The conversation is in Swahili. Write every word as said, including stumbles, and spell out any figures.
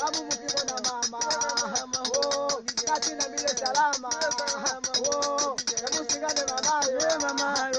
babu mkiwa na mama. Oh, kati na bila salama. Oh, hebu singane mamayo. Mama.